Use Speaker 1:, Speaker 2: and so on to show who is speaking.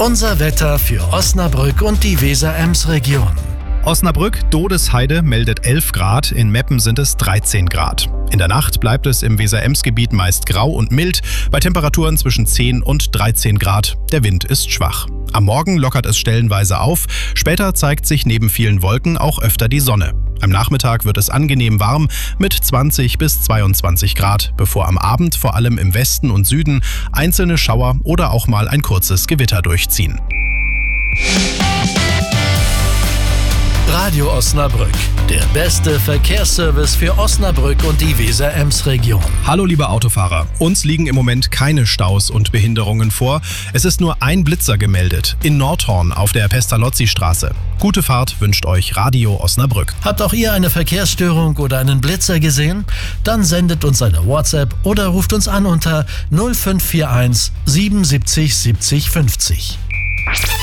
Speaker 1: Unser Wetter für Osnabrück und die Weser-Ems-Region.
Speaker 2: Osnabrück, Dodesheide meldet 11 Grad, in Meppen sind es 13 Grad. In der Nacht bleibt es im Weser-Ems-Gebiet meist grau und mild, bei Temperaturen zwischen 10 und 13 Grad. Der Wind ist schwach. Am Morgen lockert es stellenweise auf, später zeigt sich neben vielen Wolken auch öfter die Sonne. Am Nachmittag wird es angenehm warm mit 20 bis 22 Grad, bevor am Abend vor allem im Westen und Süden einzelne Schauer oder auch mal ein kurzes Gewitter durchziehen.
Speaker 1: Radio Osnabrück, der beste Verkehrsservice für Osnabrück und die Weser-Ems-Region.
Speaker 2: Hallo liebe Autofahrer, uns liegen im Moment keine Staus und Behinderungen vor. Es ist nur ein Blitzer gemeldet, in Nordhorn auf der Pestalozzi-Straße. Gute Fahrt wünscht euch Radio Osnabrück.
Speaker 1: Habt auch ihr eine Verkehrsstörung oder einen Blitzer gesehen? Dann sendet uns eine WhatsApp oder ruft uns an unter 0541 77 70 50.